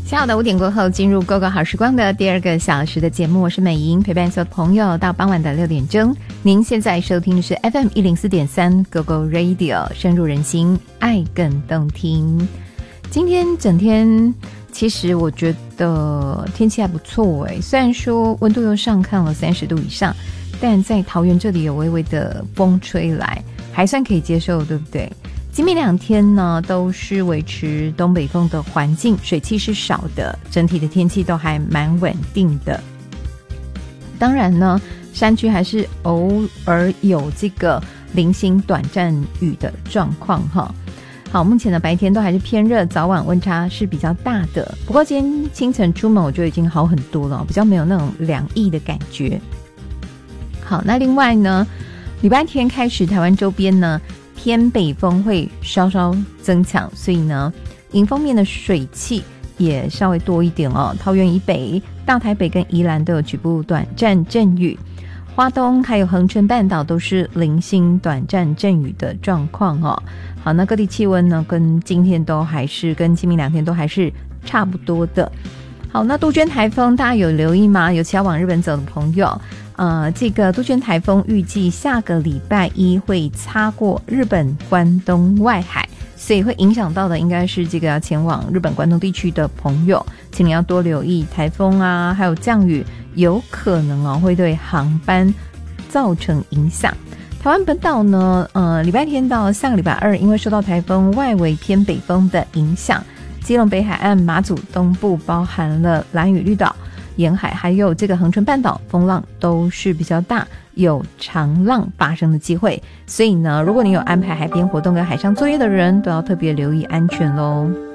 下午的5点过后，进入 GoGo 好时光的第2个小时的节目，我是美莹，陪伴所有的朋友到傍晚的6点钟。您现在收听的是 FM 104.3 GoGo Radio， 深入人心，爱更动听。今天整天其实我觉得天气还不错虽然说温度又上看了30度以上，但在桃园这里有微微的风吹来，还算可以接受，对不对？今明2天呢都是维持东北风的环境，水汽是少的，整体的天气都还蛮稳定的。当然呢，山区还是偶尔有这个零星短暂雨的状况哈。好，目前的白天都还是偏热，早晚温差是比较大的。不过今天清晨出门我觉得已经好很多了，比较没有那种凉意的感觉。好，那另外呢，礼拜天开始台湾周边呢偏北风会稍稍增强，所以呢迎风面的水汽也稍微多一点桃园以北、大台北跟宜兰都有局部短暂阵雨，花东还有恒春半岛都是零星短暂阵雨的状况好，那各地气温呢跟今天都还是跟今明2天都还是差不多的。好，那杜鹃台风大家有留意吗？尤其要往日本走的朋友，这个杜鹃台风预计下个礼拜1会擦过日本关东外海，所以会影响到的应该是这个要前往日本关东地区的朋友，请你要多留意台风啊，还有降雨有可能会对航班造成影响。台湾本岛呢，礼拜天到下个礼拜2，因为受到台风外围偏北风的影响，基隆北海岸、马祖东部包含了兰屿绿岛沿海还有这个恒春半岛，风浪都是比较大，有长浪发生的机会。所以呢，如果你有安排海边活动跟海上作业的人，都要特别留意安全咯。